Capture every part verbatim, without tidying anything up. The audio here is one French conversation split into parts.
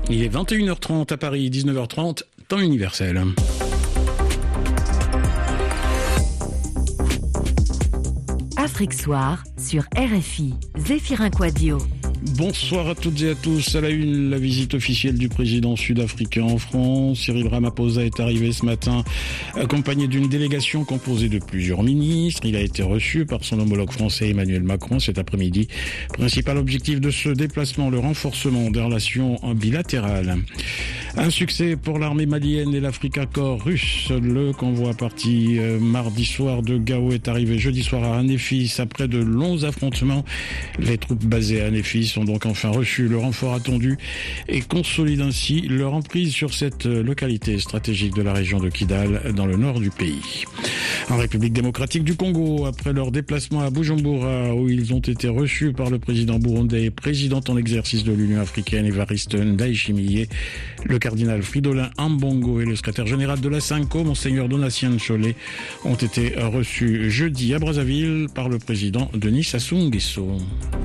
Il est vingt et une heures trente à Paris, dix-neuf heures trente, temps universel. Afrique Soir sur R F I, Zéphirin Quadio. Bonsoir à toutes et à tous. À la une, la visite officielle du président sud-africain en France. Cyril Ramaphosa est arrivé ce matin accompagné d'une délégation composée de plusieurs ministres. Il a été reçu par son homologue français Emmanuel Macron cet après-midi. Principal objectif de ce déplacement, le renforcement des relations bilatérales. Un succès pour l'armée malienne et l'Africa Corps russe. Le convoi parti euh, mardi soir de Gao est arrivé jeudi soir à Anéfis. Après de longs affrontements, les troupes basées à Anéfis ont donc enfin reçu le renfort attendu et consolident ainsi leur emprise sur cette localité stratégique de la région de Kidal dans le nord du pays. En République démocratique du Congo, après leur déplacement à Bujumbura où ils ont été reçus par le président burundais et président en exercice de l'Union africaine Évariste Ndayishimiye, le cardinal Fridolin Ambongo et le secrétaire général de la SENCO, Monseigneur Donatien Cholet, ont été reçus jeudi à Brazzaville par le président Denis Sassou Nguesso.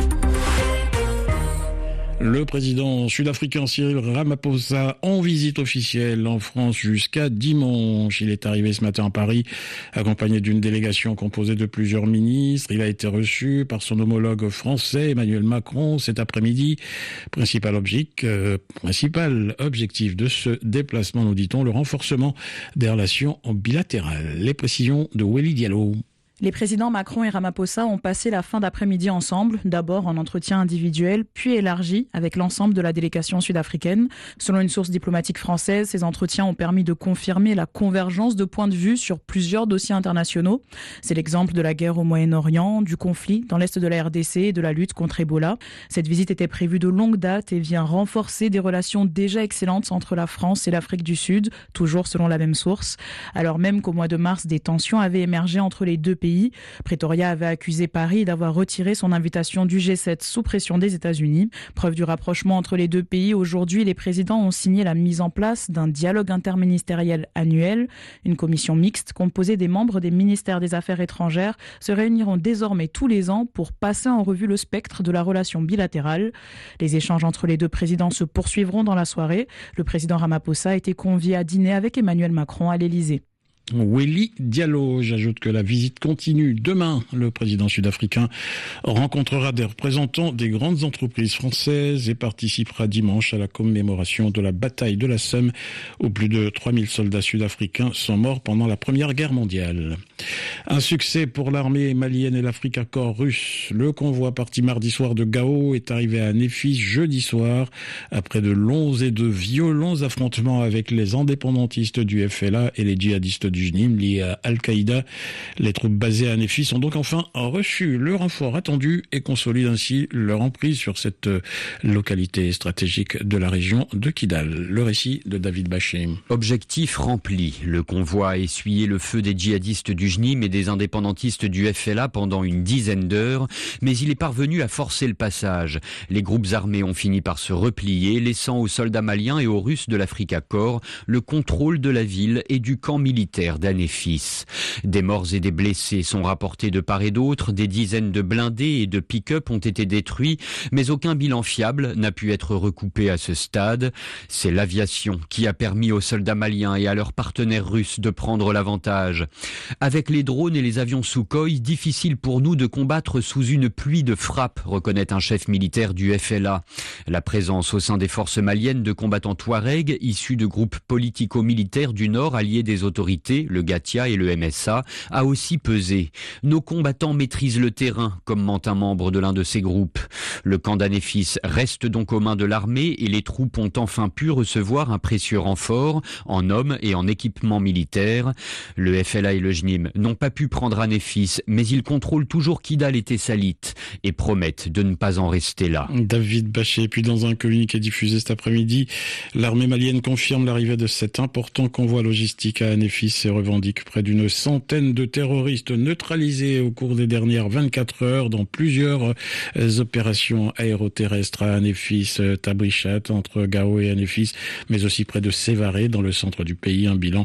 Le président sud-africain Cyril Ramaphosa en visite officielle en France jusqu'à dimanche. Il est arrivé ce matin à Paris accompagné d'une délégation composée de plusieurs ministres. Il a été reçu par son homologue français Emmanuel Macron cet après-midi. Principal objectif, euh, principal objectif de ce déplacement, nous dit-on, le renforcement des relations bilatérales. Les précisions de Welly Diallo. Les présidents Macron et Ramaphosa ont passé la fin d'après-midi ensemble, d'abord en entretien individuel, puis élargi avec l'ensemble de la délégation sud-africaine. Selon une source diplomatique française, ces entretiens ont permis de confirmer la convergence de points de vue sur plusieurs dossiers internationaux. C'est l'exemple de la guerre au Moyen-Orient, du conflit dans l'est de la R D C et de la lutte contre Ebola. Cette visite était prévue de longue date et vient renforcer des relations déjà excellentes entre la France et l'Afrique du Sud, toujours selon la même source. Alors même qu'au mois de mars, des tensions avaient émergé entre les deux pays, Pretoria avait accusé Paris d'avoir retiré son invitation du G sept sous pression des États-Unis. Preuve du rapprochement entre les deux pays, aujourd'hui, les présidents ont signé la mise en place d'un dialogue interministériel annuel. Une commission mixte composée des membres des ministères des Affaires étrangères se réuniront désormais tous les ans pour passer en revue le spectre de la relation bilatérale. Les échanges entre les deux présidents se poursuivront dans la soirée. Le président Ramaphosa a été convié à dîner avec Emmanuel Macron à l'Élysée. Welly Diallo. J'ajoute que la visite continue. Demain, le président sud-africain rencontrera des représentants des grandes entreprises françaises et participera dimanche à la commémoration de la bataille de la Somme où plus de trois mille soldats sud-africains sont morts pendant la Première Guerre mondiale. Un succès pour l'armée malienne et l'Africa Corps russe. Le convoi parti mardi soir de Gao est arrivé à Anéfis jeudi soir après de longs et de violents affrontements avec les indépendantistes du F L A et les djihadistes du J N I M liés à Al-Qaïda. Les troupes basées à Anéfis ont donc enfin reçu le renfort attendu et consolident ainsi leur emprise sur cette localité stratégique de la région de Kidal. Le récit de David Baché. Objectif rempli. Le convoi a essuyé le feu des djihadistes du J N I M et des indépendantistes du F L A pendant une dizaine d'heures, mais il est parvenu à forcer le passage. Les groupes armés ont fini par se replier, laissant aux soldats maliens et aux Russes de l'Africa Corps le contrôle de la ville et du camp militaire d'Anéfis. Des morts et des blessés sont rapportés de part et d'autre, des dizaines de blindés et de pick-up ont été détruits, mais aucun bilan fiable n'a pu être recoupé à ce stade. C'est l'aviation qui a permis aux soldats maliens et à leurs partenaires russes de prendre l'avantage. Avec les drones et les avions Sukhoi, difficile pour nous de combattre sous une pluie de frappes, reconnaît un chef militaire du F L A. La présence au sein des forces maliennes de combattants Touaregs, issus de groupes politico-militaires du Nord alliés des autorités, le Gatia et le M S A, a aussi pesé. Nos combattants maîtrisent le terrain, commente un membre de l'un de ces groupes. Le camp d'Anéfis reste donc aux mains de l'armée et les troupes ont enfin pu recevoir un précieux renfort en hommes et en équipement militaire. Le F L A et le J N I M n'ont pas pu prendre Anéfis, mais ils contrôlent toujours Kidal et Tessalit et promettent de ne pas en rester là. David Baché. Puis dans un communiqué diffusé cet après-midi, l'armée malienne confirme l'arrivée de cet important convoi logistique à Anéfis et revendique près d'une centaine de terroristes neutralisés au cours des dernières vingt-quatre heures dans plusieurs opérations aéroterrestres à Anéfis, Tabrichat, entre Gao et Anéfis, mais aussi près de Sévaré, dans le centre du pays. Un bilan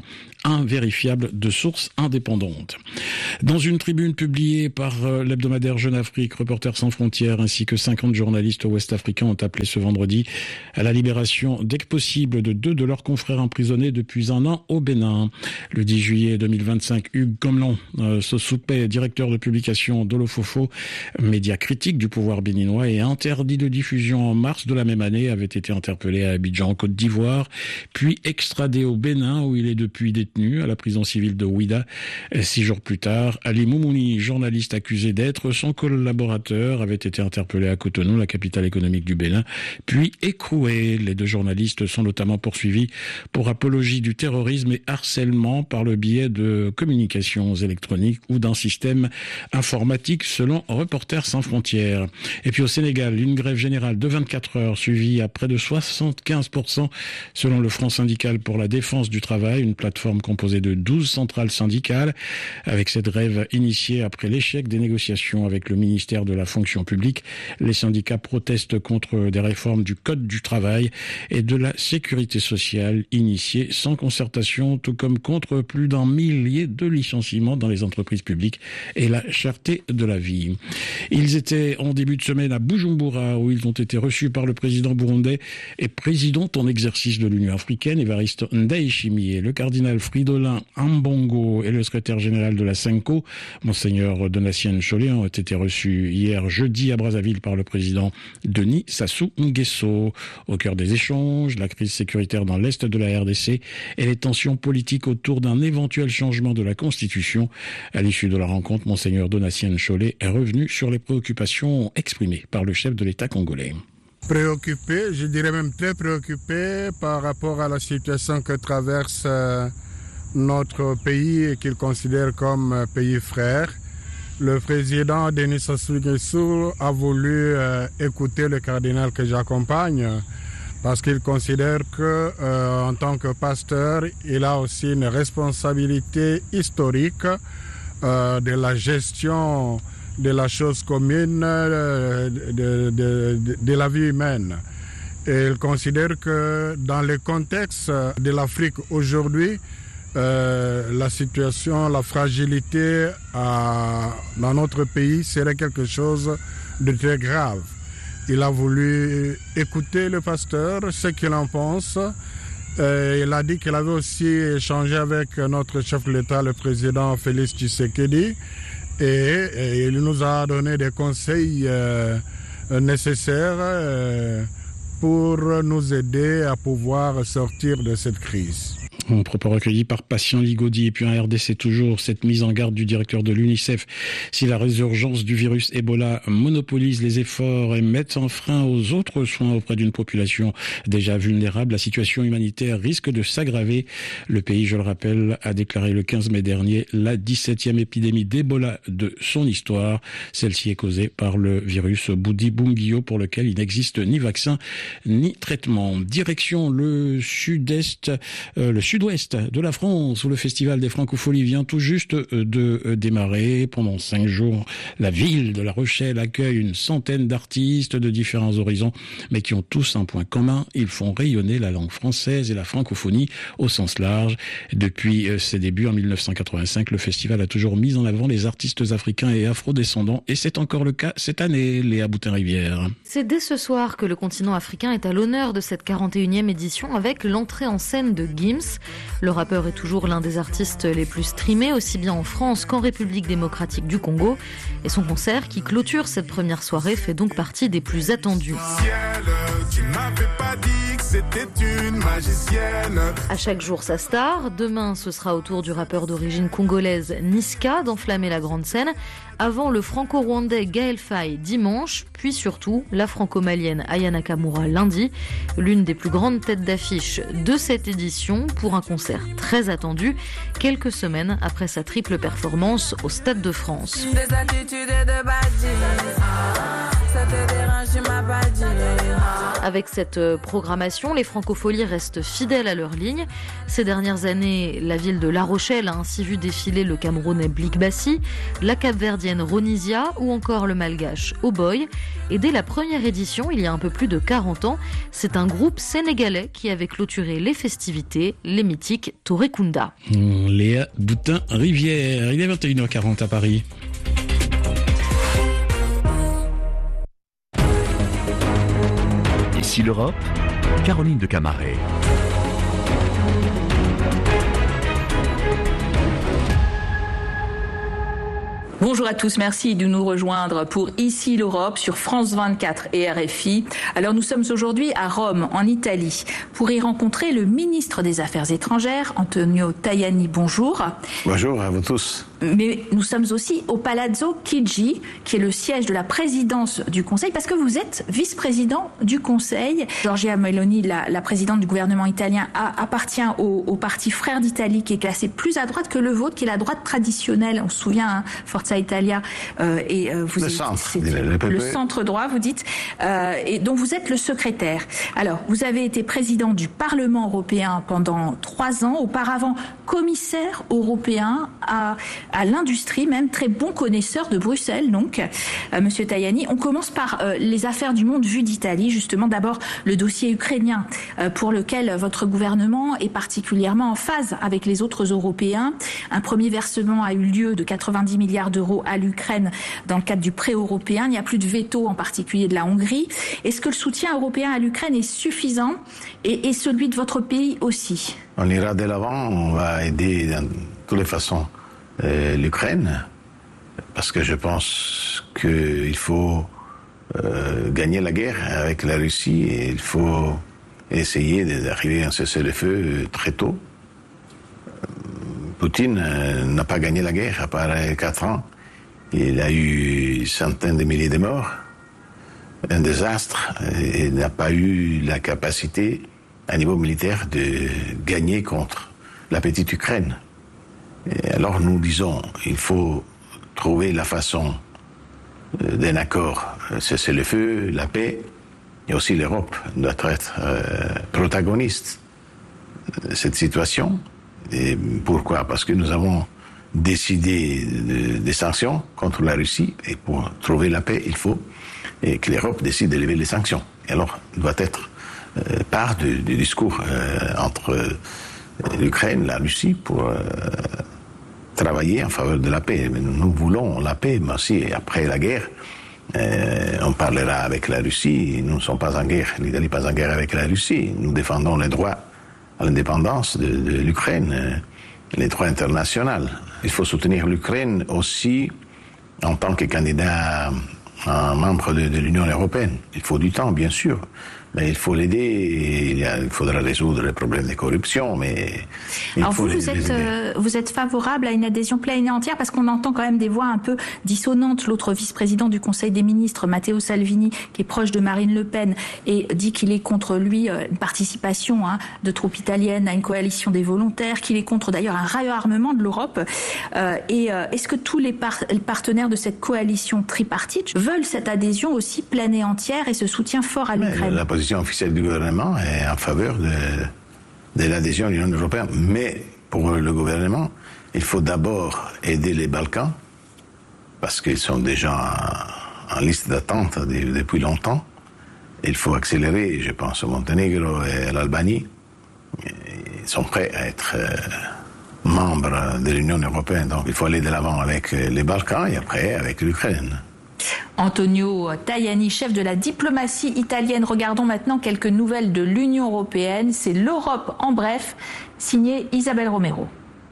invérifiable de sources indépendantes. Dans une tribune publiée par l'hebdomadaire Jeune Afrique, Reporters sans frontières ainsi que cinquante journalistes ouest-africains ont appelé ce vendredi à la libération dès que possible de deux de leurs confrères emprisonnés depuis un an au Bénin. Le dix juillet deux mille vingt-cinq, Hugues Comelon, euh, Sosoupé, directeur de publication d'Olofofo, média critique du pouvoir béninois et interdit de diffusion en mars de la même année, avait été interpellé à Abidjan, en Côte d'Ivoire, puis extradé au Bénin où il est depuis détenu à la prison civile de Ouida. Six jours plus tard, Ali Moumouni, journaliste accusé d'être son collaborateur, avait été interpellé à Cotonou, la capitale économique du Bénin, puis écroué. Les deux journalistes sont notamment poursuivis pour apologie du terrorisme et harcèlement par le biais de communications électroniques ou d'un système informatique selon Reporters sans frontières. Et puis au Sénégal, une grève générale de vingt-quatre heures suivie à près de soixante-quinze pour cent selon le Front syndical pour la défense du travail, une plateforme composée de douze centrales syndicales. Avec cette grève initiée après l'échec des négociations avec le ministère de la fonction publique, les syndicats protestent contre des réformes du Code du travail et de la sécurité sociale initiées sans concertation, tout comme contre plus d'un millier de licenciements dans les entreprises publiques et la cherté de la vie. Ils étaient en début de semaine à Bujumbura où ils ont été reçus par le président burundais et président en exercice de l'Union africaine, Évariste Ndayishimiye. Le cardinal Fridolin Ambongo et le secrétaire général de la Senko, Monseigneur Donatien Cholé, ont été reçus hier jeudi à Brazzaville par le président Denis Sassou Nguesso. Au cœur des échanges, la crise sécuritaire dans l'est de la R D C et les tensions politiques autour d'un éventuel changement de la Constitution. À l'issue de la rencontre, Monseigneur Donatien Cholé est revenu sur les préoccupations exprimées par le chef de l'État congolais. Préoccupé, je dirais même très préoccupé par rapport à la situation que traverse notre pays et qu'il considère comme pays frère. Le président Denis Sassou Nguesso a voulu euh, écouter le cardinal que j'accompagne parce qu'il considère que, euh, en tant que pasteur, il a aussi une responsabilité historique euh, de la gestion de la chose commune, euh, de, de, de, de la vie humaine. Et il considère que dans le contexte de l'Afrique aujourd'hui, Euh, la situation, la fragilité à, dans notre pays serait quelque chose de très grave. Il a voulu écouter le pasteur, ce qu'il en pense. Euh, il a dit qu'il avait aussi échangé avec notre chef de l'État, le président Félix Tshisekedi, et, et il nous a donné des conseils euh, nécessaires euh, pour nous aider à pouvoir sortir de cette crise. Un propos recueilli par Patient Ligodi. Et puis en R D C toujours, cette mise en garde du directeur de l'UNICEF. Si la résurgence du virus Ebola monopolise les efforts et met un frein aux autres soins auprès d'une population déjà vulnérable, la situation humanitaire risque de s'aggraver. Le pays, je le rappelle, a déclaré le quinze mai dernier la dix-septième épidémie d'Ebola de son histoire. Celle-ci est causée par le virus Bundibugyo pour lequel il n'existe ni vaccin ni traitement. Direction le sud-est, euh, le sud-ouest de la France où le festival des Francopholies vient tout juste de démarrer. Pendant cinq jours, la ville de La Rochelle accueille une centaine d'artistes de différents horizons, mais qui ont tous un point commun. Ils font rayonner la langue française et la francophonie au sens large. Depuis ses débuts en mille neuf cent quatre-vingt-cinq, le festival a toujours mis en avant les artistes africains et afrodescendants, et c'est encore le cas cette année, Léa Boutin-Rivière. C'est dès ce soir que le continent africain est à l'honneur de cette quarante et unième édition avec l'entrée en scène de Gims. Le rappeur est toujours l'un des artistes les plus streamés, aussi bien en France qu'en République démocratique du Congo. Et son concert, qui clôture cette première soirée, fait donc partie des plus attendus. À chaque jour sa star. Demain, ce sera au tour du rappeur d'origine congolaise Niska d'enflammer la grande scène, avant le franco-rwandais Gaël Faye dimanche, puis surtout la franco-malienne Aya Nakamura lundi, l'une des plus grandes têtes d'affiche de cette édition pour un concert très attendu, quelques semaines après sa triple performance au Stade de France. Avec cette programmation, les Francopholies restent fidèles à leur ligne. Ces dernières années, la ville de La Rochelle a ainsi vu défiler le Camerounais Blik Bassi, la Cap-Verdienne Ronisia ou encore le Malgache Oboy. Et dès la première édition, il y a un peu plus de quarante ans, c'est un groupe sénégalais qui avait clôturé les festivités, les mythiques Torekunda. Léa Boutin-Rivière, il est vingt et une heures quarante à Paris. Ici l'Europe, Caroline de Camaret. Bonjour à tous, merci de nous rejoindre pour Ici l'Europe sur France vingt-quatre et R F I. Alors nous sommes aujourd'hui à Rome, en Italie, pour y rencontrer le ministre des Affaires étrangères, Antonio Tajani. Bonjour. Bonjour à vous tous. Mais nous sommes aussi au Palazzo Chigi, qui est le siège de la présidence du Conseil, parce que vous êtes vice-président du Conseil. Giorgia Meloni, la, la présidente du gouvernement italien, a, appartient au, au parti Frères d'Italie, qui est classé plus à droite que le vôtre, qui est la droite traditionnelle. On se souvient, hein, Forza Italia, euh, et euh, vous le, êtes, centre, le, le centre droit, vous dites, euh, et dont vous êtes le secrétaire. Alors, vous avez été président du Parlement européen pendant trois ans, auparavant commissaire européen à à l'industrie, même très bon connaisseur de Bruxelles, donc, euh, Monsieur Tajani. On commence par euh, les affaires du monde vu d'Italie, justement. D'abord, le dossier ukrainien, euh, pour lequel votre gouvernement est particulièrement en phase avec les autres Européens. Un premier versement a eu lieu de quatre-vingt-dix milliards d'euros à l'Ukraine dans le cadre du prêt européen. Il n'y a plus de veto, en particulier de la Hongrie. Est-ce que le soutien européen à l'Ukraine est suffisant et, et celui de votre pays aussi? On ira de l'avant, on va aider de toutes les façons Euh, l'Ukraine, parce que je pense qu'il faut euh, gagner la guerre avec la Russie et il faut essayer d'arriver à un cessez-le-feu très tôt. Poutine euh, n'a pas gagné la guerre, à part quatre ans. Il a eu centaines de milliers de morts, un désastre, et il n'a pas eu la capacité, à niveau militaire, de gagner contre la petite Ukraine. Et alors nous disons, il faut trouver la façon d'un accord, cessez-le-feu, la paix, et aussi l'Europe doit être euh, protagoniste de cette situation. Et pourquoi? Parce que nous avons décidé de, des sanctions contre la Russie, et pour trouver la paix, il faut et que l'Europe décide de lever les sanctions. Et alors, doit être euh, part du, du discours euh, entre l'Ukraine, la Russie, pour euh, travailler en faveur de la paix. Mais nous voulons la paix, mais aussi après la guerre, euh, on parlera avec la Russie. Nous ne sommes pas en guerre, l'Italie n'est pas en guerre avec la Russie. Nous défendons les droits à l'indépendance de, de l'Ukraine, euh, les droits internationaux. Il faut soutenir l'Ukraine aussi en tant que candidat un membre de, de l'Union européenne. Il faut du temps, bien sûr, mais il faut l'aider. Il, il faudra résoudre les problèmes de corruption, mais il Alors faut vous, les, vous êtes, les aider. euh, vous êtes favorable à une adhésion pleine et entière, parce qu'on entend quand même des voix un peu dissonantes. L'autre vice-président du Conseil des ministres, Matteo Salvini, qui est proche de Marine Le Pen, et dit qu'il est contre lui euh, une participation hein, de troupes italiennes à une coalition des volontaires, qu'il est contre d'ailleurs un réarmement de l'Europe. Euh, et euh, est-ce que tous les, par- les partenaires de cette coalition tripartite veulent cette adhésion aussi pleine et entière et ce soutien fort à l'Ukraine? La position officielle du gouvernement est en faveur de, de l'adhésion à l'Union européenne. Mais pour le gouvernement, il faut d'abord aider les Balkans, parce qu'ils sont déjà en, en liste d'attente de, depuis longtemps. Il faut accélérer, je pense au Monténégro et à l'Albanie. Ils sont prêts à être euh, membres de l'Union européenne. Donc il faut aller de l'avant avec les Balkans et après avec l'Ukraine. Antonio Tajani, chef de la diplomatie italienne. Regardons maintenant quelques nouvelles de l'Union européenne. C'est l'Europe en bref, signé Isabelle Romero.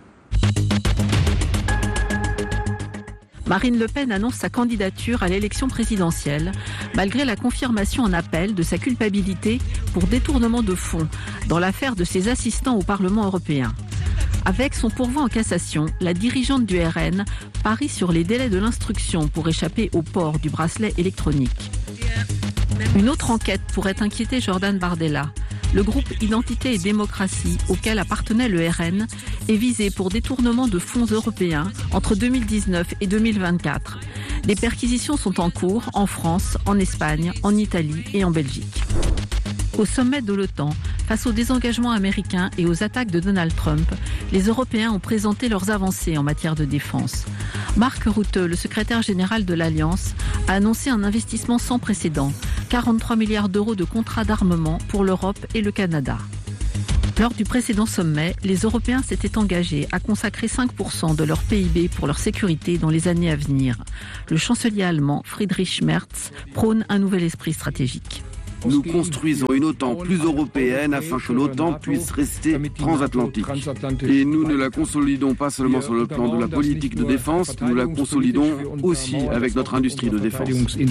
Marine Le Pen annonce sa candidature à l'élection présidentielle, malgré la confirmation en appel de sa culpabilité pour détournement de fonds dans l'affaire de ses assistants au Parlement européen. Avec son pourvoi en cassation, la dirigeante du R N parie sur les délais de l'instruction pour échapper au port du bracelet électronique. Une autre enquête pourrait inquiéter Jordan Bardella. Le groupe Identité et Démocratie, auquel appartenait le R N, est visé pour détournement de fonds européens entre deux mille dix-neuf et deux mille vingt-quatre. Les perquisitions sont en cours en France, en Espagne, en Italie et en Belgique. Au sommet de l'OTAN, face au désengagement américain et aux attaques de Donald Trump, les Européens ont présenté leurs avancées en matière de défense. Mark Rutte, le secrétaire général de l'Alliance, a annoncé un investissement sans précédent, quarante-trois milliards d'euros de contrats d'armement pour l'Europe et le Canada. Lors du précédent sommet, les Européens s'étaient engagés à consacrer cinq pour cent de leur P I B pour leur sécurité dans les années à venir. Le chancelier allemand Friedrich Merz prône un nouvel esprit stratégique. Nous construisons une OTAN plus européenne afin que l'OTAN puisse rester transatlantique. Et nous ne la consolidons pas seulement sur le plan de la politique de défense, nous la consolidons aussi avec notre industrie de défense.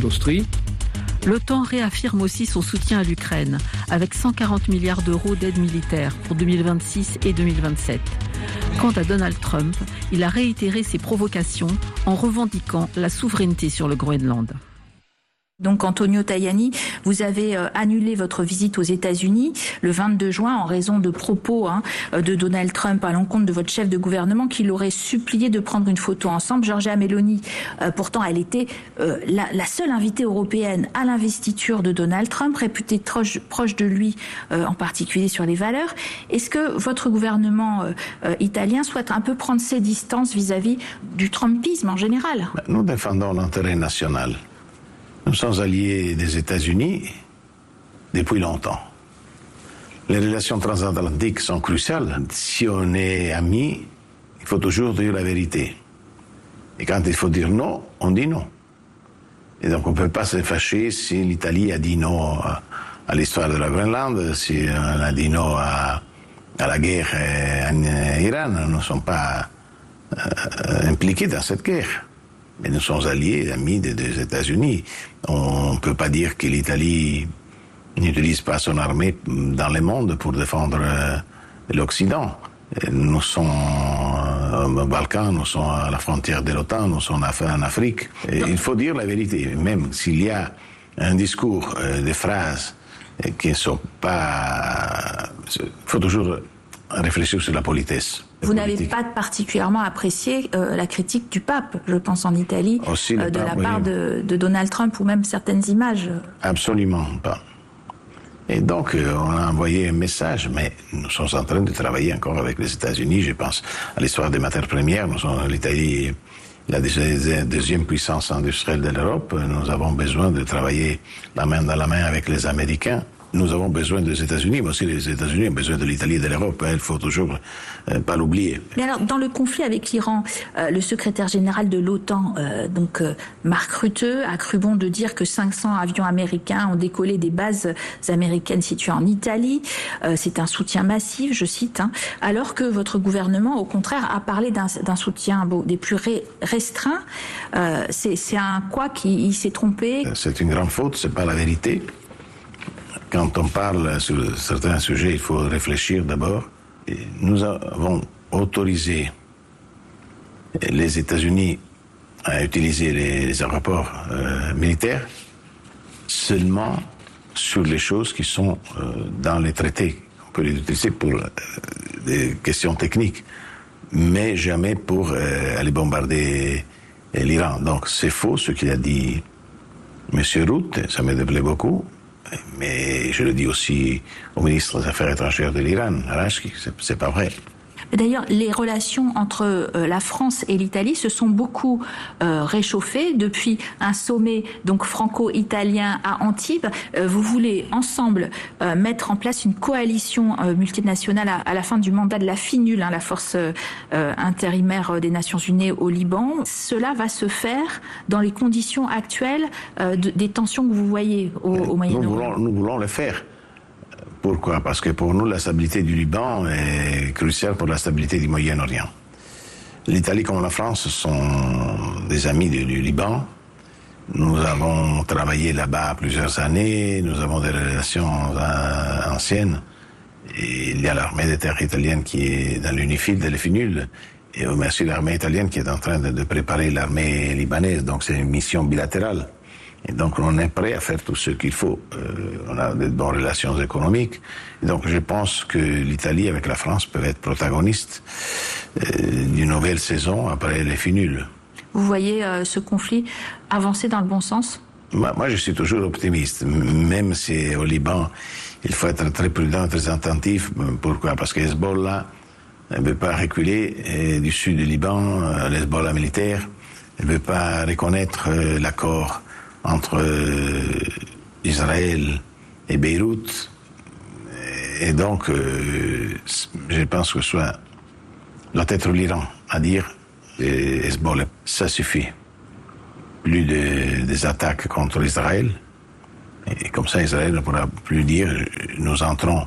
L'OTAN réaffirme aussi son soutien à l'Ukraine, avec cent quarante milliards d'euros d'aide militaire pour deux mille vingt-six et deux mille vingt-sept. Quant à Donald Trump, il a réitéré ses provocations en revendiquant la souveraineté sur le Groenland. Donc Antonio Tajani, vous avez euh, annulé votre visite aux États-Unis le vingt-deux juin en raison de propos hein, de Donald Trump à l'encontre de votre chef de gouvernement qui l'aurait supplié de prendre une photo ensemble. Giorgia Meloni, euh, pourtant elle était euh, la, la seule invitée européenne à l'investiture de Donald Trump, réputée proche, proche de lui, euh, en particulier sur les valeurs. Est-ce que votre gouvernement euh, euh, italien souhaite un peu prendre ses distances vis-à-vis du Trumpisme en général? Nous défendons l'intérêt national. Nous sommes alliés des États-Unis depuis longtemps. Les relations transatlantiques sont cruciales. Si on est amis, il faut toujours dire la vérité. Et quand il faut dire non, on dit non. Et donc on ne peut pas se fâcher si l'Italie a dit non à l'histoire de la Groenland, si on a dit non à, à la guerre en Iran. Nous ne sommes pas euh, impliqués dans cette guerre. Mais nous sommes alliés, amis des, des États-Unis. On ne peut pas dire que l'Italie n'utilise pas son armée dans le monde pour défendre euh, l'Occident. Nous sommes euh, au Balkan, nous sommes à la frontière de l'OTAN, nous sommes en Afrique. Et il faut dire la vérité, même s'il y a un discours, euh, des phrases euh, qui ne sont pas... Il faut toujours réfléchir sur la politesse. Vous n'avez pas particulièrement apprécié euh, la critique du pape, je pense en Italie, Aussi, euh, de pape, la part oui. de, de Donald Trump ou même certaines images. Absolument pas. Et donc, euh, on a envoyé un message, mais nous sommes en train de travailler encore avec les États-Unis. Je pense à l'histoire des matières premières. Nous sommes l'Italie, la deuxième puissance industrielle de l'Europe. Nous avons besoin de travailler la main dans la main avec les Américains. Nous avons besoin des États-Unis, mais aussi les États-Unis ont besoin de l'Italie et de l'Europe. Il faut toujours euh, pas l'oublier. Mais alors, dans le conflit avec l'Iran, euh, le secrétaire général de l'OTAN, euh, donc euh, Mark Rutte, a cru bon de dire que cinq cents avions américains ont décollé des bases américaines situées en Italie. Euh, c'est un soutien massif, je cite, hein, alors que votre gouvernement, au contraire, a parlé d'un, d'un soutien bon, des plus ré- restreints. Euh, c'est, c'est un quoi qui il s'est trompé? C'est une grande faute, c'est pas la vérité. Quand on parle sur certains sujets, il faut réfléchir d'abord. Nous avons autorisé les États-Unis à utiliser les, les aéroports euh, militaires seulement sur les choses qui sont euh, dans les traités. On peut les utiliser pour euh, des questions techniques, mais jamais pour euh, aller bombarder l'Iran. Donc c'est faux ce qu'il a dit M. Rutte, ça me déplaît beaucoup. Mais je le dis aussi au ministre des Affaires étrangères de l'Iran, Arashki, c'est, c'est pas vrai. D'ailleurs, les relations entre euh, la France et l'Italie se sont beaucoup euh, réchauffées depuis un sommet donc franco-italien à Antibes. Euh, vous voulez ensemble euh, mettre en place une coalition euh, multinationale à, à la fin du mandat de la FINUL, hein, la force euh, intérimaire des Nations Unies au Liban. Cela va se faire dans les conditions actuelles euh, de, des tensions que vous voyez au, au Moyen-Orient. Nous voulons, nous voulons le faire. Pourquoi? Parce que pour nous, la stabilité du Liban est cruciale pour la stabilité du Moyen-Orient. L'Italie comme la France sont des amis du, du Liban. Nous avons travaillé là-bas plusieurs années, nous avons des relations euh, anciennes. Et il y a l'armée de terre italienne qui est dans l'UNIFIL de l'EFINUL, et aussi l'armée italienne qui est en train de, de préparer l'armée libanaise. Donc c'est une mission bilatérale. Et donc on est prêt à faire tout ce qu'il faut. Euh, on a de bonnes relations économiques. Et donc je pense que l'Italie avec la France peuvent être protagonistes euh, d'une nouvelle saison après les FINUL. Vous voyez euh, ce conflit avancer dans le bon sens ? Moi, moi, je suis toujours optimiste, même si au Liban, il faut être très prudent, très attentif. Pourquoi ? Parce que Hezbollah ne veut pas reculer et du sud du Liban, l'Hezbollah militaire ne veut pas reconnaître l'accord entre Israël et Beyrouth. Et donc, je pense que soit doit être l'Iran à dire Hezbollah, ça suffit. Plus de, des attaques contre Israël. Et comme ça, Israël ne pourra plus dire nous entrons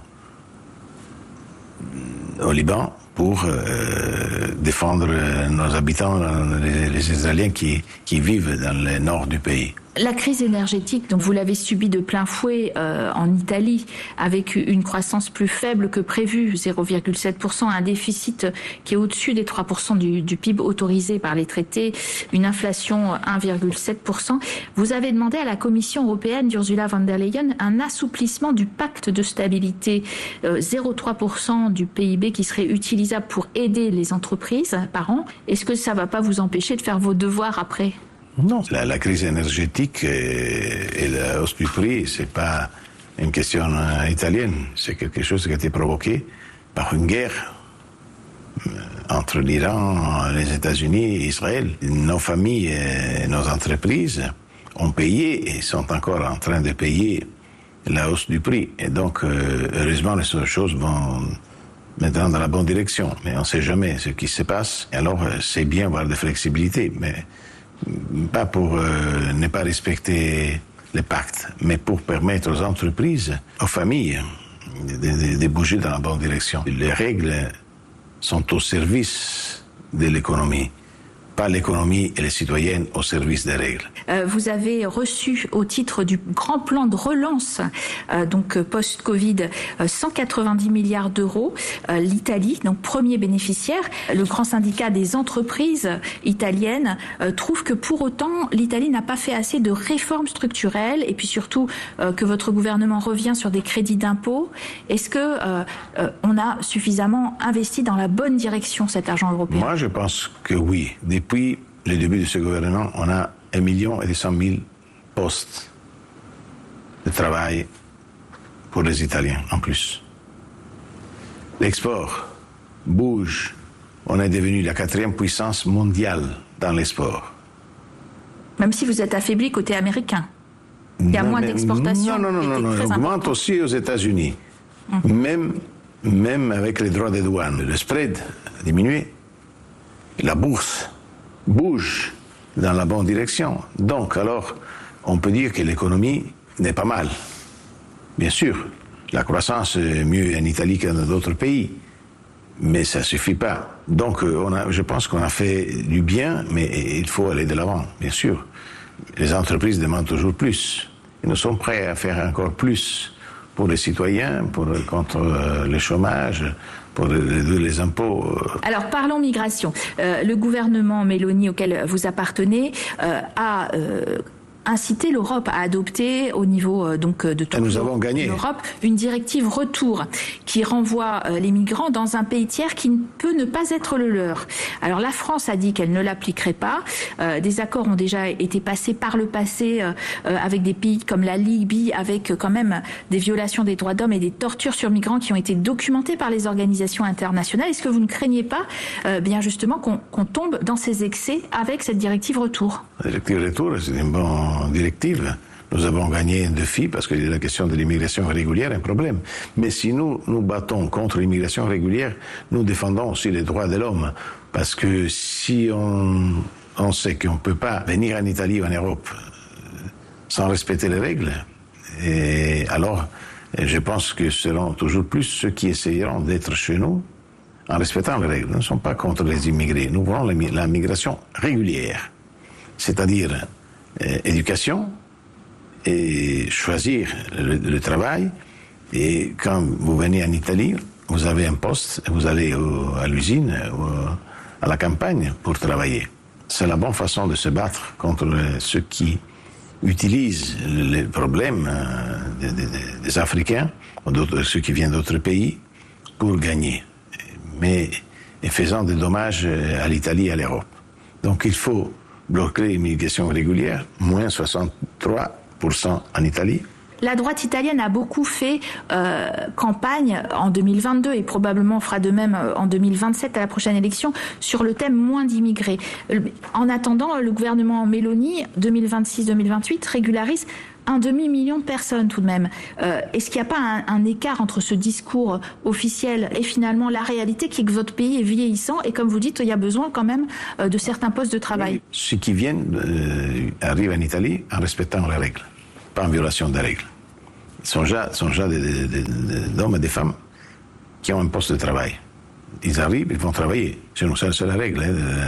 au Liban pour euh, défendre nos habitants, les, les Israéliens qui, qui vivent dans le nord du pays. La crise énergétique, donc vous l'avez subie de plein fouet euh, en Italie, avec une croissance plus faible que prévu, zéro virgule sept pour cent, un déficit qui est au-dessus des trois pour cent du, du P I B autorisé par les traités, une inflation un virgule sept pour cent. Vous avez demandé à la Commission européenne d'Ursula von der Leyen un assouplissement du pacte de stabilité, euh, zéro virgule trois pour cent du P I B qui serait utilisable pour aider les entreprises par an. Est-ce que ça ne va pas vous empêcher de faire vos devoirs après ? Non. La, la crise énergétique et, et la hausse du prix, c'est pas une question euh, italienne. C'est quelque chose qui a été provoqué par une guerre euh, entre l'Iran, les États-Unis et Israël. Nos familles et nos entreprises ont payé et sont encore en train de payer la hausse du prix. Et donc, euh, heureusement, les choses vont maintenant dans la bonne direction. Mais on ne sait jamais ce qui se passe. Et alors, c'est bien d'avoir de flexibilité, mais pas pour euh, ne pas respecter les pactes, mais pour permettre aux entreprises, aux familles, de, de, de bouger dans la bonne direction. Les règles sont au service de l'économie, pas l'économie et les citoyennes au service des règles. Euh, vous avez reçu au titre du grand plan de relance, euh, donc post-Covid, euh, cent quatre-vingt-dix milliards d'euros. Euh, L'Italie, donc premier bénéficiaire, le grand syndicat des entreprises italiennes euh, trouve que pour autant l'Italie n'a pas fait assez de réformes structurelles et puis surtout euh, que votre gouvernement revient sur des crédits d'impôt. Est-ce que euh, euh, on a suffisamment investi dans la bonne direction cet argent européen ? Moi, je pense que oui. Depuis le début de ce gouvernement, on a un million et cent mille postes de travail pour les Italiens en plus. L'export bouge. On est devenu la quatrième puissance mondiale dans l'export. Même si vous êtes affaibli côté américain. Il y a non, moins mais, d'exportation. Non, non, non, non, non, on augmente aussi aux États-Unis. Mmh. Même, même avec les droits de douane. Le spread a diminué. La bourse bouge dans la bonne direction. Donc, alors, on peut dire que l'économie n'est pas mal. Bien sûr, la croissance est mieux en Italie que dans d'autres pays, mais ça ne suffit pas. Donc, on a, je pense qu'on a fait du bien, mais il faut aller de l'avant, bien sûr. Les entreprises demandent toujours plus. Et nous sommes prêts à faire encore plus pour les citoyens, pour, contre le chômage, pour réduire les impôts. Alors parlons migration. Euh, le gouvernement Meloni auquel vous appartenez euh, a euh, incité l'Europe à adopter au niveau euh, donc de toute l'Europe une directive retour qui renvoie euh, les migrants dans un pays tiers qui ne peut ne pas être le leur. Alors la France a dit qu'elle ne l'appliquerait pas. Euh, des accords ont déjà été passés par le passé euh, euh, avec des pays comme la Libye, avec euh, quand même des violations des droits d'homme et des tortures sur migrants qui ont été documentées par les organisations internationales. Est-ce que vous ne craignez pas euh, bien justement qu'on, qu'on tombe dans ces excès avec cette directive retour ? La directive retour, c'est une bonne directive. Nous avons gagné un défi parce que la question de l'immigration régulière est un problème. Mais si nous nous battons contre l'immigration régulière, nous défendons aussi les droits de l'homme. Parce que si on, on sait qu'on ne peut pas venir en Italie ou en Europe sans respecter les règles, et alors je pense que ce seront toujours plus ceux qui essayeront d'être chez nous en respectant les règles. Nous ne sommes pas contre les immigrés. Nous voulons la migration régulière, c'est-à-dire euh, éducation, et choisir le, le travail. Et quand vous venez en Italie, vous avez un poste, vous allez au, à l'usine, au, à la campagne pour travailler. C'est la bonne façon de se battre contre le, ceux qui utilisent les problèmes des, des, des Africains, ou d'autres, ceux qui viennent d'autres pays, pour gagner. Mais en faisant des dommages à l'Italie et à l'Europe. Donc il faut bloquer l'immigration régulière, moins soixante-trois pour cent en Italie. La droite italienne a beaucoup fait euh, campagne en deux mille vingt-deux et probablement fera de même en deux mille vingt-sept à la prochaine élection sur le thème moins d'immigrés. En attendant, le gouvernement Meloni, deux mille vingt-six deux mille vingt-huit, régularise un demi-million de personnes tout de même. Euh, est-ce qu'il n'y a pas un, un écart entre ce discours officiel et finalement la réalité qui est que votre pays est vieillissant et comme vous dites, il y a besoin quand même euh, de certains postes de travail? Ceux qui viennent euh, arrivent en Italie en respectant les règles, pas en violation des règles. Ils sont déjà, sont déjà des, des, des, des hommes et des femmes qui ont un poste de travail. Ils arrivent, ils vont travailler. Chez nous, c'est la règle. Hein,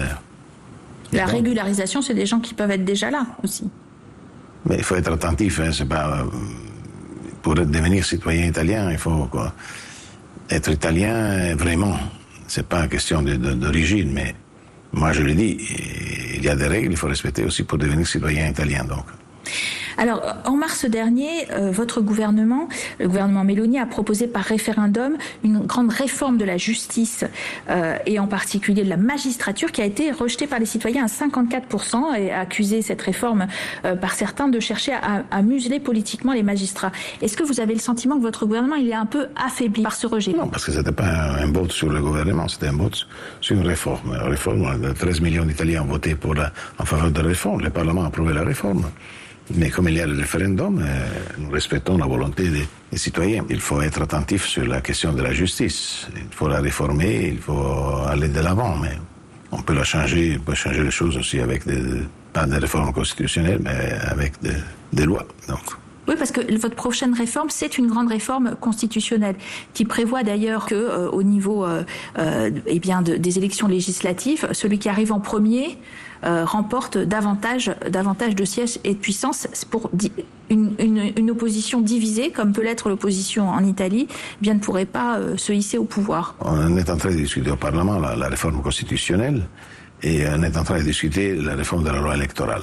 de... La régularisation, c'est des gens qui peuvent être déjà là aussi. Mais il faut être attentif. Hein, c'est pas, pour devenir citoyen italien, il faut quoi, être italien vraiment. C'est pas une question de, de, d'origine, mais moi je le dis, il y a des règles, il faut respecter aussi pour devenir citoyen italien. Donc. Alors, en mars dernier, euh, votre gouvernement, le gouvernement Meloni, a proposé par référendum une grande réforme de la justice euh, et en particulier de la magistrature qui a été rejetée par les citoyens à cinquante-quatre pour cent et a accusé cette réforme euh, par certains de chercher à, à museler politiquement les magistrats. Est-ce que vous avez le sentiment que votre gouvernement il est un peu affaibli par ce rejet? Non, parce que c'était pas un, un vote sur le gouvernement, c'était un vote sur une réforme. La réforme, treize millions d'Italiens ont voté pour la, en faveur de la réforme, le Parlement a approuvé la réforme. Mais comme il y a le référendum, euh, nous respectons la volonté des, des citoyens. Il faut être attentif sur la question de la justice. Il faut la réformer, il faut aller de l'avant. Mais on peut la changer, on peut changer les choses aussi avec des, pas des réformes constitutionnelles, mais avec des, des lois. Donc. Oui, parce que votre prochaine réforme, c'est une grande réforme constitutionnelle qui prévoit d'ailleurs que, euh, au niveau euh, euh, eh bien de, des élections législatives, celui qui arrive en premier euh, remporte davantage, davantage de sièges et de puissance. Pour une, une, une opposition divisée, comme peut l'être l'opposition en Italie, eh bien ne pourrait pas euh, se hisser au pouvoir. On est en train de discuter au Parlement la, la réforme constitutionnelle et on est en train de discuter la réforme de la loi électorale.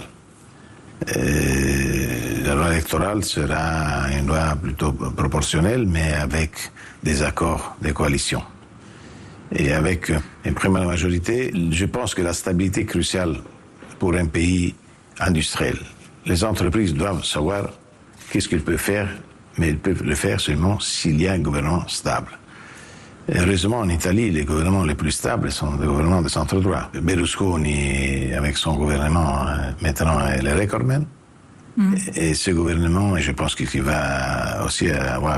Et la loi électorale sera une loi plutôt proportionnelle, mais avec des accords, des coalitions. Et avec une première majorité, je pense que la stabilité est cruciale pour un pays industriel. Les entreprises doivent savoir qu'est-ce qu'ils peuvent faire, mais ils peuvent le faire seulement s'il y a un gouvernement stable. Et heureusement, en Italie, les gouvernements les plus stables sont des gouvernements de centre-droit. Berlusconi, avec son gouvernement, maintenant, est le recordman. Mm. Et ce gouvernement, et je pense qu'il va aussi avoir,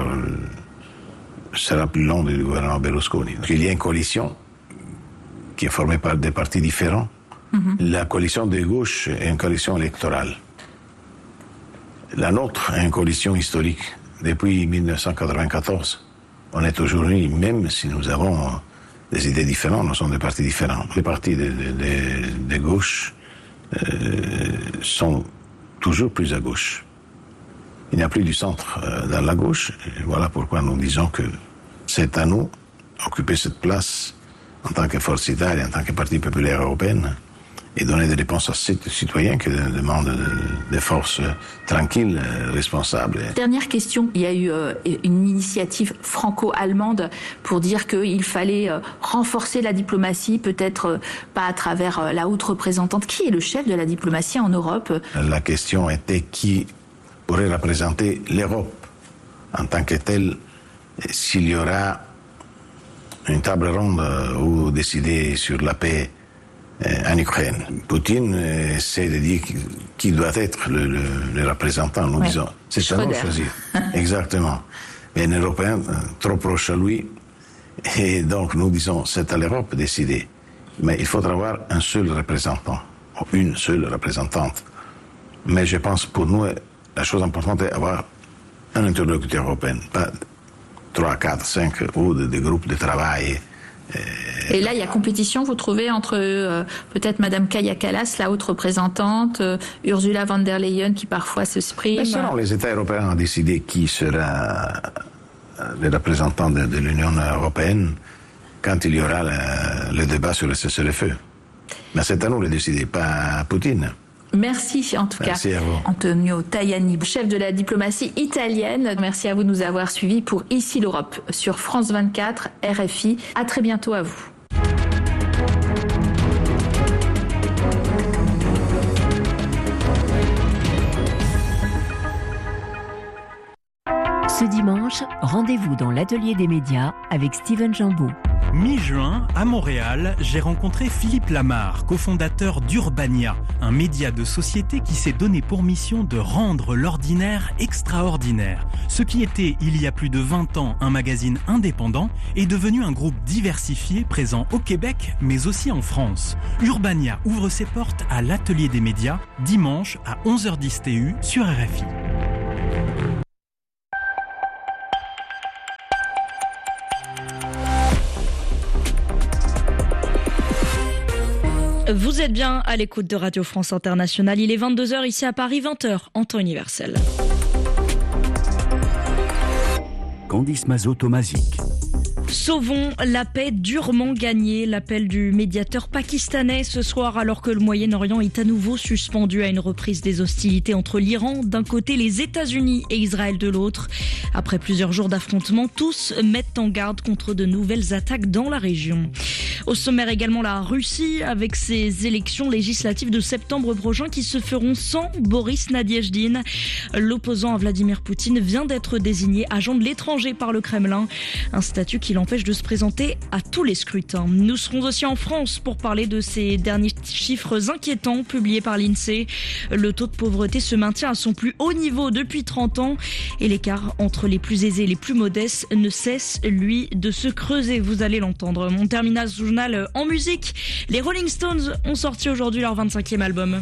sera plus long du gouvernement Berlusconi. Il y a une coalition qui est formée par des partis différents. Mm-hmm. La coalition de gauche est une coalition électorale. La nôtre est une coalition historique depuis mille neuf cent quatre-vingt-quatorze. On est aujourd'hui, même si nous avons des idées différentes, nous sommes des partis différents. Les partis de, de, de, de gauche euh, sont toujours plus à gauche. Il n'y a plus du centre euh, dans la gauche. Et voilà pourquoi nous disons que c'est à nous d'occuper cette place en tant que Forza Italia, en tant que Parti populaire européen, et donner des réponses à ces citoyens qui demandent des forces tranquilles, responsables. Dernière question, il y a eu euh, une initiative franco-allemande pour dire qu'il fallait euh, renforcer la diplomatie, peut-être euh, pas à travers euh, la haute représentante. Qui est le chef de la diplomatie en Europe? La question était qui pourrait représenter l'Europe en tant que telle, s'il y aura une table ronde où décider sur la paix en Ukraine. Poutine essaie de dire qui doit être le, le, le représentant. Nous ouais. disons, c'est à nous de choisir. Exactement. Mais un Européen trop proche à lui, et donc nous disons, c'est à l'Europe de décider. Mais il faudra avoir un seul représentant, ou une seule représentante. Mais je pense pour nous, la chose importante est d'avoir un interlocuteur européen, pas trois, quatre, cinq ou des groupes de travail. Et là, il y a compétition, vous trouvez, entre euh, peut-être Madame Kaja Kallas, la haute représentante, euh, Ursula von der Leyen, qui parfois s'exprime. Mais selon les États européens ont décidé qui sera le représentant de, de l'Union européenne quand il y aura le, le débat sur le cessez-le-feu. Mais c'est à nous de décider, pas à Poutine. Merci en tout Merci cas, Antonio Tajani, chef de la diplomatie italienne. Merci à vous de nous avoir suivis pour Ici l'Europe sur France vingt-quatre, R F I. À très bientôt à vous. Ce dimanche, rendez-vous dans l'atelier des médias avec Steven Jambeau. Mi-juin, à Montréal, j'ai rencontré Philippe Lamarre, cofondateur d'Urbania, un média de société qui s'est donné pour mission de rendre l'ordinaire extraordinaire. Ce qui était, il y a plus de vingt ans, un magazine indépendant, est devenu un groupe diversifié présent au Québec, mais aussi en France. Urbania ouvre ses portes à l'atelier des médias, dimanche à onze heures dix T U sur R F I. Vous êtes bien à l'écoute de Radio France Internationale. Il est vingt-deux heures ici à Paris, vingt heures en temps universel. Candice Mazot-Tomazic. Sauvons la paix durement gagnée, l'appel du médiateur pakistanais ce soir alors que le Moyen-Orient est à nouveau suspendu à une reprise des hostilités entre l'Iran d'un côté, les États-Unis et Israël de l'autre. Après plusieurs jours d'affrontements, tous mettent en garde contre de nouvelles attaques dans la région. Au sommaire également la Russie avec ses élections législatives de septembre prochain qui se feront sans Boris Nadiejdine. L'opposant à Vladimir Poutine vient d'être désigné agent de l'étranger par le Kremlin, un statut qui l'empêche de se présenter à tous les scrutins. Nous serons aussi en France pour parler de ces derniers chiffres inquiétants publiés par l'INSEE. Le taux de pauvreté se maintient à son plus haut niveau depuis trente ans et l'écart entre les plus aisés et les plus modestes ne cesse, lui, de se creuser. Vous allez l'entendre. On termine ce journal en musique. Les Rolling Stones ont sorti aujourd'hui leur vingt-cinquième album.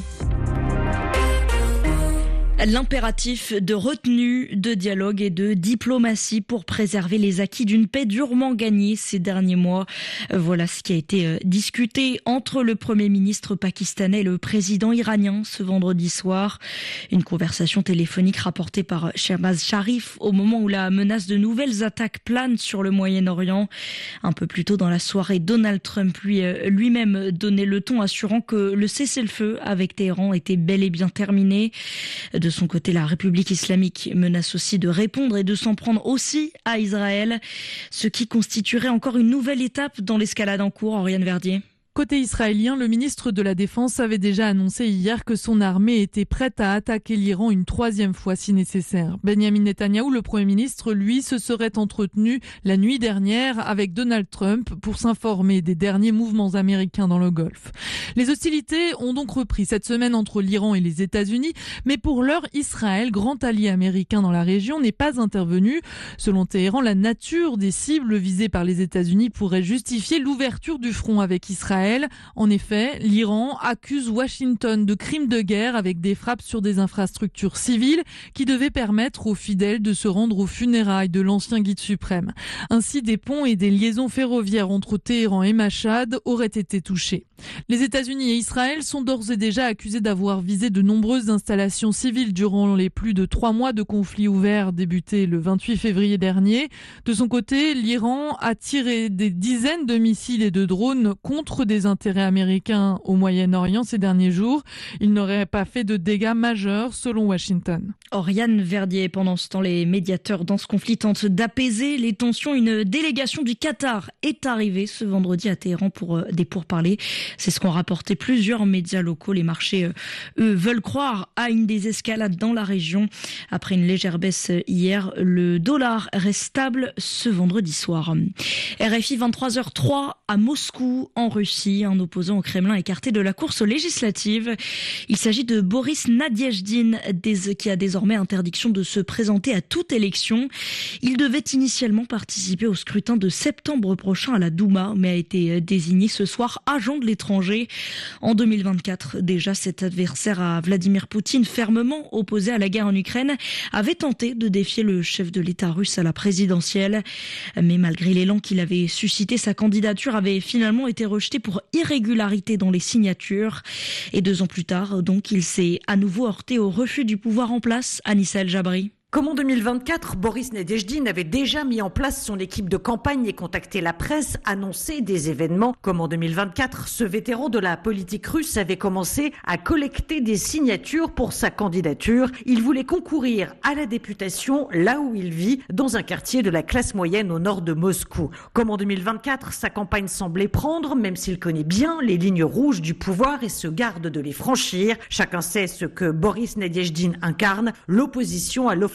L'impératif de retenue, de dialogue et de diplomatie pour préserver les acquis d'une paix durement gagnée ces derniers mois. Voilà ce qui a été discuté entre le Premier ministre pakistanais et le président iranien ce vendredi soir. Une conversation téléphonique rapportée par Shehbaz Sharif au moment où la menace de nouvelles attaques plane sur le Moyen-Orient. Un peu plus tôt dans la soirée, Donald Trump lui, lui-même donnait le ton assurant que le cessez-le-feu avec Téhéran était bel et bien terminé. De son côté, la République islamique menace aussi de répondre et de s'en prendre aussi à Israël, ce qui constituerait encore une nouvelle étape dans l'escalade en cours. Oriane Verdier. Côté israélien, le ministre de la Défense avait déjà annoncé hier que son armée était prête à attaquer l'Iran une troisième fois si nécessaire. Benjamin Netanyahou, le Premier ministre, lui, se serait entretenu la nuit dernière avec Donald Trump pour s'informer des derniers mouvements américains dans le Golfe. Les hostilités ont donc repris cette semaine entre l'Iran et les États-Unis, mais pour l'heure, Israël, grand allié américain dans la région, n'est pas intervenu. Selon Téhéran, la nature des cibles visées par les États-Unis pourrait justifier l'ouverture du front avec Israël. En effet, l'Iran accuse Washington de crimes de guerre avec des frappes sur des infrastructures civiles qui devaient permettre aux fidèles de se rendre aux funérailles de l'ancien guide suprême. Ainsi, des ponts et des liaisons ferroviaires entre Téhéran et Machhad auraient été touchés. Les États-Unis et Israël sont d'ores et déjà accusés d'avoir visé de nombreuses installations civiles durant les plus de trois mois de conflit ouvert débuté le vingt-huit février dernier. De son côté, l'Iran a tiré des dizaines de missiles et de drones contre des intérêts américains au Moyen-Orient ces derniers jours. Il n'aurait pas fait de dégâts majeurs selon Washington. Oriane Verdier, pendant ce temps, les médiateurs dans ce conflit tentent d'apaiser les tensions. Une délégation du Qatar est arrivée ce vendredi à Téhéran pour des pourparlers. C'est ce qu'ont rapporté plusieurs médias locaux. Les marchés, eux, veulent croire à une désescalade dans la région. Après une légère baisse hier, le dollar reste stable ce vendredi soir. R F I vingt-trois heures trois à Moscou, en Russie. Un opposant au Kremlin écarté de la course législative. Il s'agit de Boris Nadiejdine, qui a désormais interdiction de se présenter à toute élection. Il devait initialement participer au scrutin de septembre prochain à la Douma, mais a été désigné ce soir agent de l'étranger. En deux mille vingt-quatre, déjà, cet adversaire à Vladimir Poutine, fermement opposé à la guerre en Ukraine, avait tenté de défier le chef de l'État russe à la présidentielle. Mais malgré l'élan qu'il avait suscité, sa candidature avait finalement été rejetée pour irrégularité dans les signatures. Et deux ans plus tard, donc, il s'est à nouveau heurté au refus du pouvoir en place. Anissa El Jabri. Comme en deux mille vingt-quatre, Boris Nadiejdine avait déjà mis en place son équipe de campagne et contacté la presse, annoncé des événements. Comme en deux mille vingt-quatre, ce vétéran de la politique russe avait commencé à collecter des signatures pour sa candidature. Il voulait concourir à la députation là où il vit, dans un quartier de la classe moyenne au nord de Moscou. Comme en deux mille vingt-quatre, sa campagne semblait prendre, même s'il connaît bien les lignes rouges du pouvoir et se garde de les franchir. Chacun sait ce que Boris Nadiejdine incarne, l'opposition à l'offensive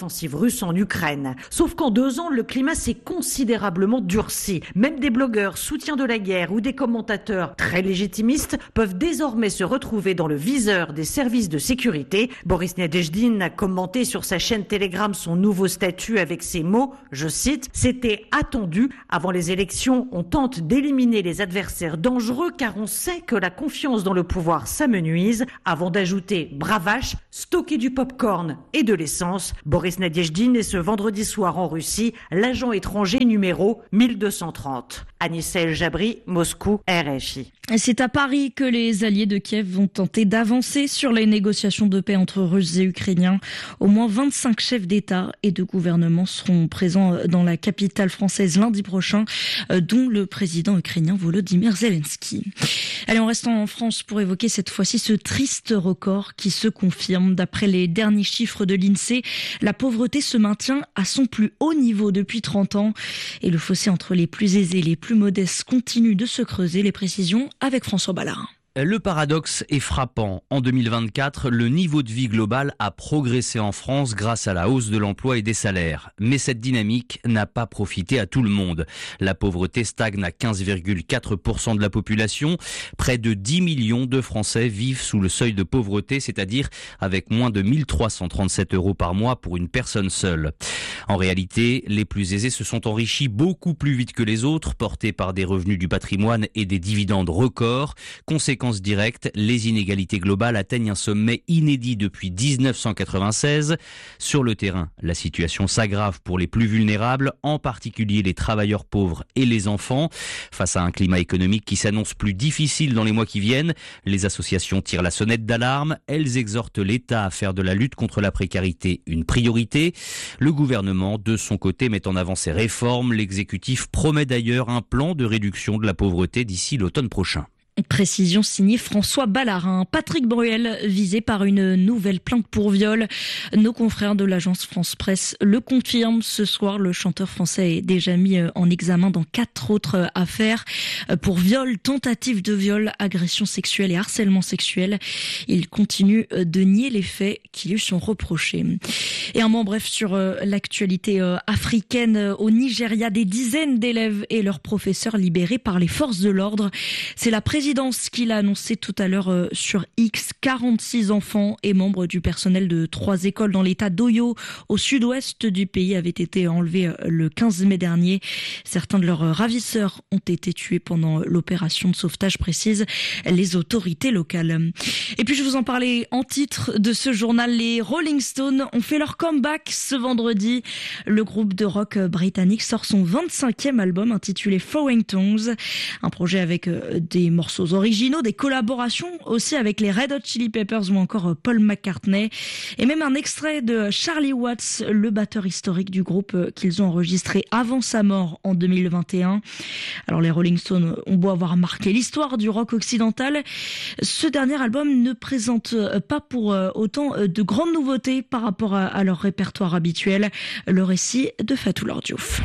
l'offensive russe en Ukraine. Sauf qu'en deux ans, le climat s'est considérablement durci. Même des blogueurs soutiens de la guerre ou des commentateurs très légitimistes peuvent désormais se retrouver dans le viseur des services de sécurité. Boris Nadezhdin a commenté sur sa chaîne Telegram son nouveau statut avec ces mots, je cite, « C'était attendu. Avant les élections, on tente d'éliminer les adversaires dangereux car on sait que la confiance dans le pouvoir s'amenuise. » Avant d'ajouter « bravache, stocker du popcorn et de l'essence ». Boris Nadezhdin est ce vendredi soir en Russie, l'agent étranger numéro mille deux cent trente. Anissa El Jabri, Moscou, R F I. C'est à Paris que les alliés de Kiev vont tenter d'avancer sur les négociations de paix entre Russes et Ukrainiens. Au moins vingt-cinq chefs d'État et de gouvernement seront présents dans la capitale française lundi prochain, dont le président ukrainien Volodymyr Zelensky. Allez, on reste en France pour évoquer cette fois-ci ce triste record qui se confirme. D'après les derniers chiffres de l'INSEE, la pauvreté se maintient à son plus haut niveau depuis trente ans. Et le fossé entre les plus aisés et les plus modestes continue de se creuser. Les précisions avec François Ballarin. Le paradoxe est frappant. En deux mille vingt-quatre, le niveau de vie global a progressé en France grâce à la hausse de l'emploi et des salaires. Mais cette dynamique n'a pas profité à tout le monde. La pauvreté stagne à quinze virgule quatre pour cent de la population. Près de dix millions de Français vivent sous le seuil de pauvreté, c'est-à-dire avec moins de mille trois cent trente-sept euros par mois pour une personne seule. En réalité, les plus aisés se sont enrichis beaucoup plus vite que les autres, portés par des revenus du patrimoine et des dividendes records. Conséquence directe, les inégalités globales atteignent un sommet inédit depuis dix-neuf cent quatre-vingt-seize. Sur le terrain, la situation s'aggrave pour les plus vulnérables, en particulier les travailleurs pauvres et les enfants. Face à un climat économique qui s'annonce plus difficile dans les mois qui viennent, les associations tirent la sonnette d'alarme. Elles exhortent l'État à faire de la lutte contre la précarité une priorité. Le gouvernement, de son côté, met en avant ses réformes. L'exécutif promet d'ailleurs un plan de réduction de la pauvreté d'ici l'automne prochain. Précision signée François Ballarin. Patrick Bruel visé par une nouvelle plainte pour viol. Nos confrères de l'agence France Presse le confirment. Ce soir, le chanteur français est déjà mis en examen dans quatre autres affaires pour viol, tentative de viol, agression sexuelle et harcèlement sexuel. Il continue de nier les faits qui lui sont reprochés. Et un mot bref sur l'actualité africaine. Au Nigeria, des dizaines d'élèves et leurs professeurs libérés par les forces de l'ordre. C'est la présidence qu'il a annoncé tout à l'heure euh, sur X. quarante-six enfants et membres du personnel de trois écoles dans l'état d'Oyo, au sud-ouest du pays, avaient été enlevés euh, le quinze mai dernier. Certains de leurs euh, ravisseurs ont été tués pendant l'opération de sauvetage, précise les autorités locales. Et puis je vous en parlais en titre de ce journal, les Rolling Stones ont fait leur comeback ce vendredi. Le groupe de rock britannique sort son vingt-cinquième album intitulé Throwing Tongues, un projet avec euh, des morceaux originaux, des collaborations aussi avec les Red Hot Chili Peppers ou encore Paul McCartney, et même un extrait de Charlie Watts, le batteur historique du groupe qu'ils ont enregistré avant sa mort en deux mille vingt et un. Alors les Rolling Stones ont beau avoir marqué l'histoire du rock occidental, ce dernier album ne présente pas pour autant de grandes nouveautés par rapport à leur répertoire habituel. Le récit de Fatou Diouf.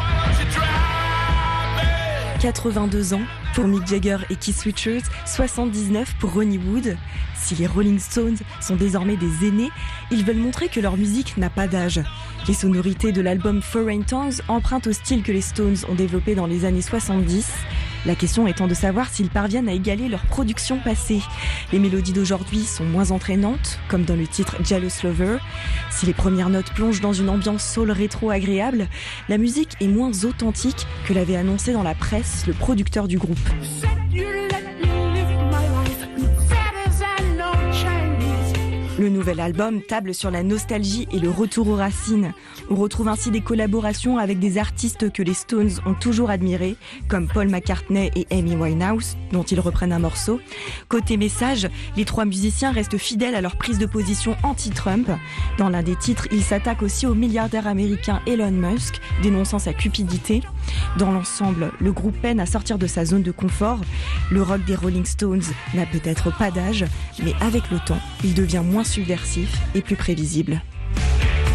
quatre-vingt-deux ans pour Mick Jagger et Keith Richards, soixante-dix-neuf pour Ronnie Wood. Si les Rolling Stones sont désormais des aînés, ils veulent montrer que leur musique n'a pas d'âge. Les sonorités de l'album Foreign Tongues empruntent au style que les Stones ont développé dans les années soixante-dix. La question étant de savoir s'ils parviennent à égaler leur production passée. Les mélodies d'aujourd'hui sont moins entraînantes, comme dans le titre Jealous Lover. Si les premières notes plongent dans une ambiance soul rétro agréable, la musique est moins authentique que l'avait annoncé dans la presse le producteur du groupe. Le nouvel album table sur la nostalgie et le retour aux racines. On retrouve ainsi des collaborations avec des artistes que les Stones ont toujours admirés, comme Paul McCartney et Amy Winehouse, dont ils reprennent un morceau. Côté message, les trois musiciens restent fidèles à leur prise de position anti-Trump. Dans l'un des titres, ils s'attaquent aussi au milliardaire américain Elon Musk, dénonçant sa cupidité. Dans l'ensemble, le groupe peine à sortir de sa zone de confort. Le rock des Rolling Stones n'a peut-être pas d'âge, mais avec le temps, il devient moins subversif et plus prévisible.